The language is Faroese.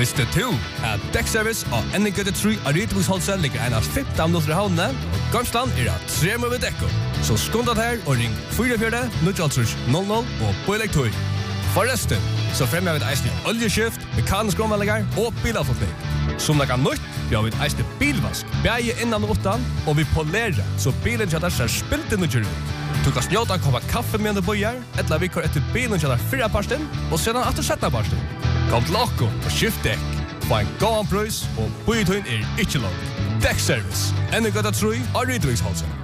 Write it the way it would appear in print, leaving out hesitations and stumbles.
Visste du at Dekkservice og NGT3 av Rydviksholset ligger en av 15 minutter i havnene, og Gamsland at 3 med dekko. Så skundet her og ring 44-900 og på elektroi. Forresten, så fremmer vi et eisende oljeskift, mekanisk omvallinger og bilavforkning. Som det kan nytt, vi har vi et eisende bilvask, bæge innan og utan, og vi polerer, så bilen kjøtter ser spilt inn og kjører ut. Du kan snjåta en kopp kaffe med under bøyer, eller vi kör etter bilen kjøtter 4 parsten, og sedan etter 17 parsten. Kom til okko og skift dekk. Få en gåan prøys, og bøyetøyen ikke langt. Dekkservice, NGT3 av Rydviksholset.